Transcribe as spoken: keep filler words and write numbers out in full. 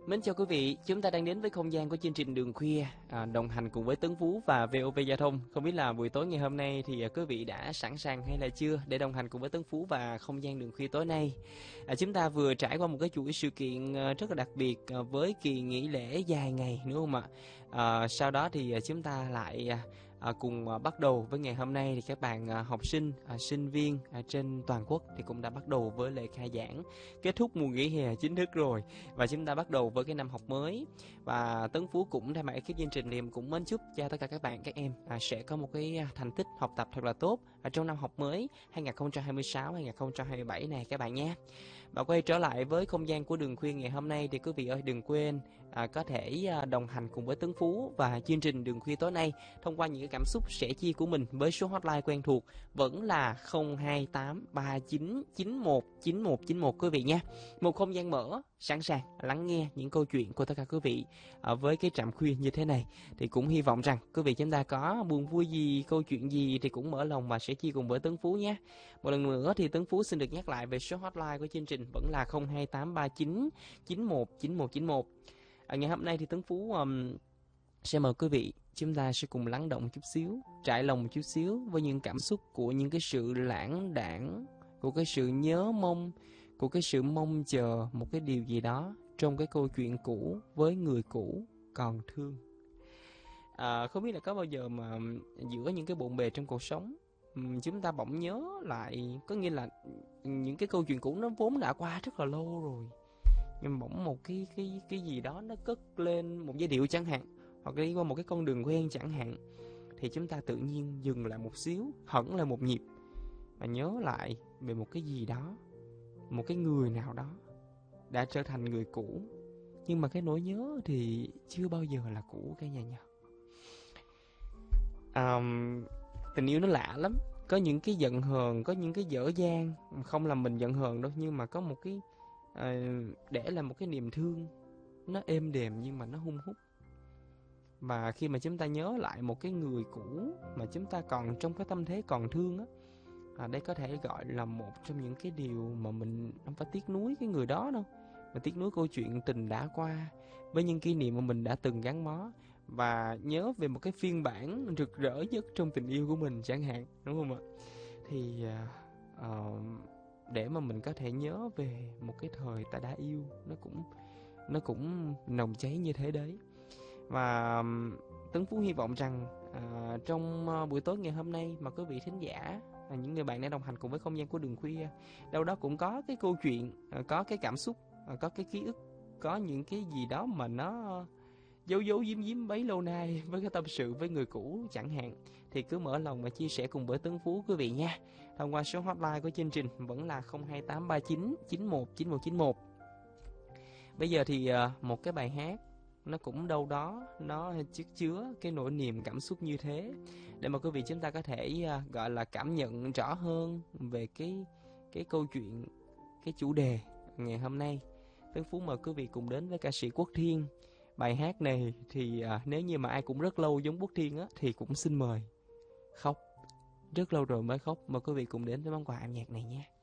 Mến chào quý vị, chúng ta đang đến với không gian của chương trình Đường Khuya, à, đồng hành cùng với Tấn Phú và vê o vê Giao thông. Không biết là buổi tối ngày hôm nay thì à, quý vị đã sẵn sàng hay là chưa để đồng hành cùng với Tấn Phú và không gian Đường Khuya tối nay. À, chúng ta vừa trải qua một cái chuỗi sự kiện à, rất là đặc biệt à, với kỳ nghỉ lễ dài ngày, đúng không ạ? À, sau đó thì à, chúng ta lại à, À, cùng à, bắt đầu với ngày hôm nay thì các bạn à, học sinh, à, sinh viên à, trên toàn quốc thì cũng đã bắt đầu với lễ khai giảng, kết thúc mùa nghỉ hè chính thức rồi và chúng ta bắt đầu với cái năm học mới. Và Tấn Phú cũng thay mặt ekip chương trình thì cũng mến chúc cho tất cả các bạn các em à, sẽ có một cái thành tích học tập thật là tốt ở trong năm học mới hai nghìn không trăm hai mươi sáu hai nghìn không trăm hai mươi bảy này các bạn nhé. Và quay trở lại với không gian của Đường Khuya ngày hôm nay thì quý vị ơi, đừng quên à, có thể à, đồng hành cùng với Tấn Phú và chương trình Đường Khuya tối nay thông qua những cái cảm xúc sẻ chia của mình với số hotline quen thuộc vẫn là không hai tám ba chín chín một chín một chín một quý vị nhé. Một không gian mở sẵn sàng lắng nghe những câu chuyện của tất cả quý vị à, với cái trạm khuya như thế này. Thì cũng hy vọng rằng quý vị chúng ta có buồn vui gì, câu chuyện gì thì cũng mở lòng mà sẽ chia cùng với Tấn Phú nhé. Một lần nữa thì Tấn Phú xin được nhắc lại về số hotline của chương trình vẫn là không hai tám ba chín chín một chín một chín một. À, ngày hôm nay thì Tấn Phú um, sẽ mời quý vị chúng ta sẽ cùng lắng động chút xíu, trải lòng một chút xíu với những cảm xúc của những cái sự lãng đãng, của cái sự nhớ mong, của cái sự mong chờ một cái điều gì đó trong cái câu chuyện cũ với người cũ còn thương. À, không biết là có bao giờ mà giữa những cái bộn bề trong cuộc sống chúng ta bỗng nhớ lại, có nghĩa là những cái câu chuyện cũ nó vốn đã qua rất là lâu rồi, nhưng bỗng một cái cái cái gì đó nó cất lên một giai điệu chẳng hạn, hoặc đi qua một cái con đường quen chẳng hạn, thì chúng ta tự nhiên dừng lại một xíu, hẫng lại một nhịp và nhớ lại về một cái gì đó, một cái người nào đó đã trở thành người cũ, nhưng mà cái nỗi nhớ thì chưa bao giờ là cũ cả nhà nhờ. Um, tình yêu nó lạ lắm, có những cái giận hờn, có những cái dở dang không làm mình giận hờn đâu, nhưng mà có một cái uh, để là một cái niềm thương, nó êm đềm nhưng mà nó hung hút. Và khi mà chúng ta nhớ lại một cái người cũ mà chúng ta còn trong cái tâm thế còn thương á, à, đây có thể gọi là một trong những cái điều mà mình không phải tiếc nuối cái người đó đâu, mà tiếc nuối câu chuyện tình đã qua với những kỷ niệm mà mình đã từng gắn bó, và nhớ về một cái phiên bản rực rỡ nhất trong tình yêu của mình chẳng hạn, đúng không ạ? Thì uh, để mà mình có thể nhớ về một cái thời ta đã yêu, nó cũng nó cũng nồng cháy như thế đấy. Và Tấn Phú hy vọng rằng à, trong à, buổi tối ngày hôm nay mà quý vị thính giả, à, những người bạn đang đồng hành cùng với không gian của Đường Khuya, đâu đó cũng có cái câu chuyện, à, có cái cảm xúc, à, có cái ký ức, có những cái gì đó mà nó giấu giấu giếm giếm bấy lâu nay với cái tâm sự với người cũ chẳng hạn, thì cứ mở lòng mà chia sẻ cùng với Tấn Phú quý vị nha, thông qua số hotline của chương trình vẫn là không hai tám ba chín chín một chín một chín một. Bây giờ thì à, một cái bài hát nó cũng đâu đó nó chất chứa cái nỗi niềm cảm xúc như thế, để mà quý vị chúng ta có thể uh, gọi là cảm nhận rõ hơn về cái cái câu chuyện, cái chủ đề ngày hôm nay. Tấn Phú mời quý vị cùng đến với ca sĩ Quốc Thiên. Bài hát này thì uh, nếu như mà ai cũng rất lâu giống Quốc Thiên á thì cũng xin mời khóc, rất lâu rồi mới khóc. Mời quý vị cùng đến với món quà âm nhạc này nhé.